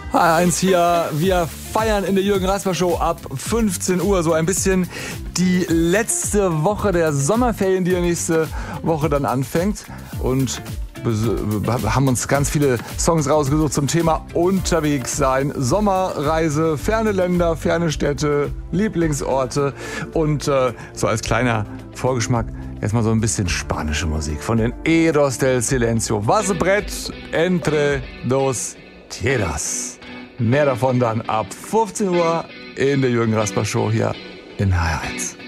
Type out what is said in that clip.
H1 hier, wir feiern in der Jürgen Rasper Show ab 15 Uhr so ein bisschen die letzte Woche der Sommerferien, die ja nächste Woche dann anfängt. Und haben uns ganz viele Songs rausgesucht zum Thema unterwegs sein, Sommerreise, ferne Länder, ferne Städte, Lieblingsorte und so als kleiner Vorgeschmack jetzt mal so ein bisschen spanische Musik von den Eros del Silencio. Was Brett entre dos tierras. Mehr davon dann ab 15 Uhr in der Jürgen Rasper Show hier in HR1.